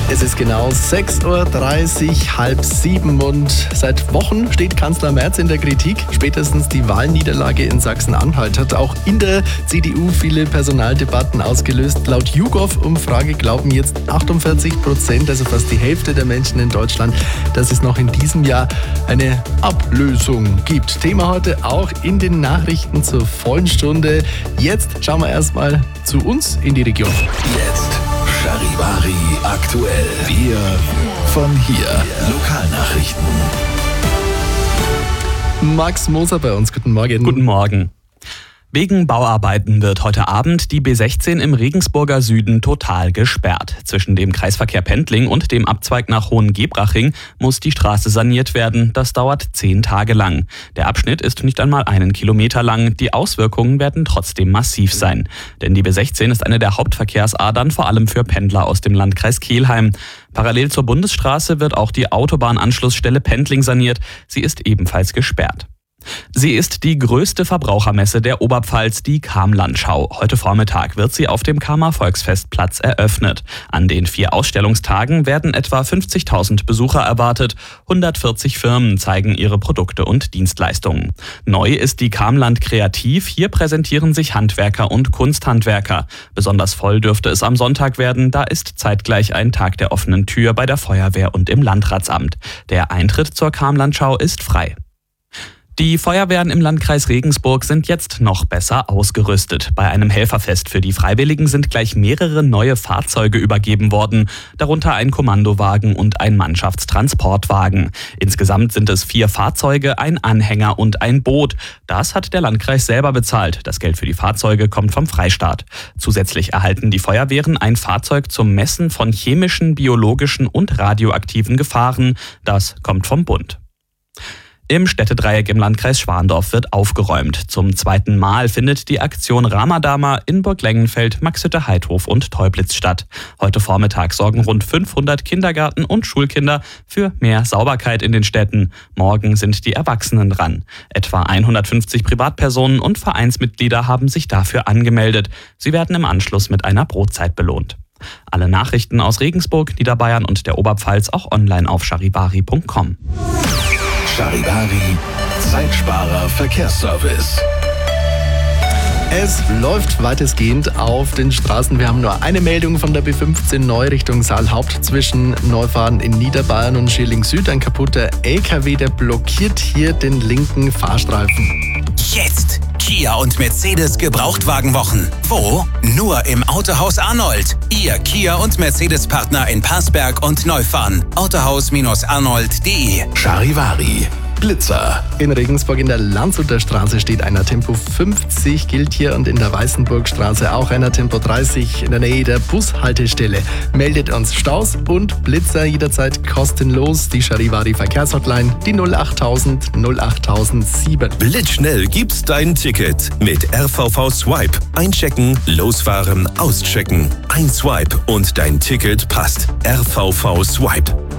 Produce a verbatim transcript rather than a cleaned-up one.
Es ist genau sechs Uhr dreißig, halb sieben und seit Wochen steht Kanzler Merz in der Kritik. Spätestens die Wahlniederlage in Sachsen-Anhalt hat auch in der C D U viele Personaldebatten ausgelöst. Laut YouGov-Umfrage glauben jetzt achtundvierzig Prozent, also fast die Hälfte der Menschen in Deutschland, dass es noch in diesem Jahr eine Ablösung gibt. Thema heute auch in den Nachrichten zur vollen Stunde. Jetzt schauen wir erstmal zu uns in die Region. Jetzt Charivari aktuell. Wir von hier. Lokalnachrichten. Max Moser bei uns. Guten Morgen. Guten Morgen. Wegen Bauarbeiten wird heute Abend die B sechzehn im Regensburger Süden total gesperrt. Zwischen dem Kreisverkehr Pendling und dem Abzweig nach Hohengebraching muss die Straße saniert werden. Das dauert zehn Tage lang. Der Abschnitt ist nicht einmal einen Kilometer lang. Die Auswirkungen werden trotzdem massiv sein. Denn die B sechzehn ist eine der Hauptverkehrsadern, vor allem für Pendler aus dem Landkreis Kelheim. Parallel zur Bundesstraße wird auch die Autobahnanschlussstelle Pendling saniert. Sie ist ebenfalls gesperrt. Sie ist die größte Verbrauchermesse der Oberpfalz, die Kam-Landschau. Heute Vormittag wird sie auf dem Kamer Volksfestplatz eröffnet. An den vier Ausstellungstagen werden etwa fünfzigtausend Besucher erwartet. hundertvierzig Firmen zeigen ihre Produkte und Dienstleistungen. Neu ist die Kamland Kreativ. Hier präsentieren sich Handwerker und Kunsthandwerker. Besonders voll dürfte es am Sonntag werden. Da ist zeitgleich ein Tag der offenen Tür bei der Feuerwehr und im Landratsamt. Der Eintritt zur Kam-Landschau ist frei. Die Feuerwehren im Landkreis Regensburg sind jetzt noch besser ausgerüstet. Bei einem Helferfest für die Freiwilligen sind gleich mehrere neue Fahrzeuge übergeben worden, darunter ein Kommandowagen und ein Mannschaftstransportwagen. Insgesamt sind es vier Fahrzeuge, ein Anhänger und ein Boot. Das hat der Landkreis selber bezahlt. Das Geld für die Fahrzeuge kommt vom Freistaat. Zusätzlich erhalten die Feuerwehren ein Fahrzeug zum Messen von chemischen, biologischen und radioaktiven Gefahren. Das kommt vom Bund. Im Städtedreieck im Landkreis Schwandorf wird aufgeräumt. Zum zweiten Mal findet die Aktion Ramadama in Burglengenfeld, Maxhütte-Heidhof und Teublitz statt. Heute Vormittag sorgen rund fünfhundert Kindergarten- und Schulkinder für mehr Sauberkeit in den Städten. Morgen sind die Erwachsenen dran. Etwa hundertfünfzig Privatpersonen und Vereinsmitglieder haben sich dafür angemeldet. Sie werden im Anschluss mit einer Brotzeit belohnt. Alle Nachrichten aus Regensburg, Niederbayern und der Oberpfalz auch online auf charivari punkt com. Charivari, Zeitsparer Verkehrsservice. Es läuft weitestgehend auf den Straßen. Wir haben nur eine Meldung von der B fünfzehn neu Richtung Saalhaupt zwischen Neufahren in Niederbayern und Schilling Süd. Ein kaputter L K W, der blockiert hier den linken Fahrstreifen. Jetzt Kia und Mercedes Gebrauchtwagenwochen. Wo? Nur im Autohaus Arnold. Ihr Kia und Mercedes-Partner in Passberg und Neufahren. autohaus arnold punkt de. Charivari, Blitzer. In Regensburg in der Landshuter Straße steht einer Tempo fünfzig, gilt hier, und in der Weißenburgstraße auch einer Tempo dreißig in der Nähe der Bushaltestelle. Meldet uns Staus und Blitzer jederzeit kostenlos. Die Charivari Verkehrshotline, die null achttausend null achttausendsieben. Blitzschnell gibt's dein Ticket mit R V V Swipe. Einchecken, losfahren, auschecken. Ein Swipe und dein Ticket passt. R V V Swipe.